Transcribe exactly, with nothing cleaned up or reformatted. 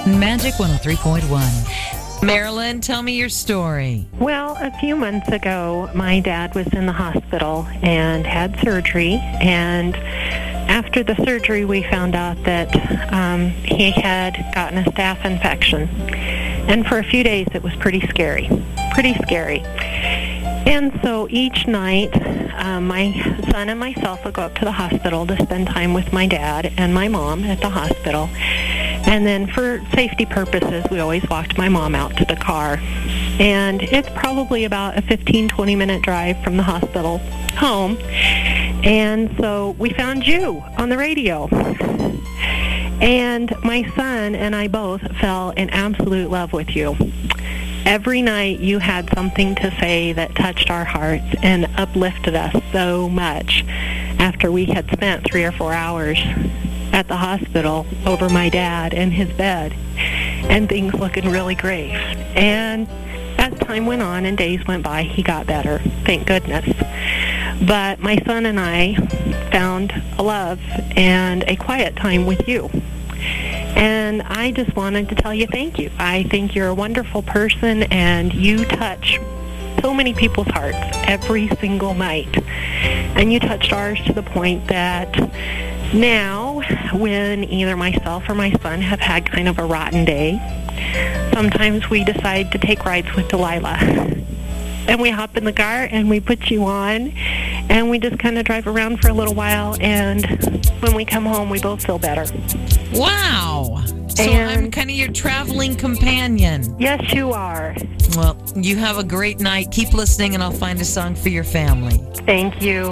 Magic one oh three point one. Marilyn, tell me your story. Well, a few months ago, my dad was in the hospital and had surgery, and after the surgery, we found out that um, he had gotten a staph infection. And for a few days, it was pretty scary, pretty scary. And so each night, um, my son and myself would go up to the hospital to spend time with my dad and my mom at the hospital. And then for safety purposes, we always walked my mom out to the car. And it's probably about a fifteen, twenty minute drive from the hospital home. And so we found you on the radio. And my son and I both fell in absolute love with you. Every night you had something to say that touched our hearts and uplifted us so much after we had spent three or four hours at the hospital over my dad and his bed, and things looking really great. And as time went on and days went by, he got better, thank goodness. But my son and I found a love and a quiet time with you. And I just wanted to tell you thank you. I think you're a wonderful person, and you touch so many people's hearts every single night. And you touched ours to the point that now, when either myself or my son have had kind of a rotten day, sometimes we decide to take rides with Delilah. And we hop in the car and we put you on, and we just kind of drive around for a little while, and when we come home, we both feel better. Wow. So And- I'm kind of your traveling companion. Yes, you are. Well, you have a great night. Keep listening, and I'll find a song for your family. Thank you.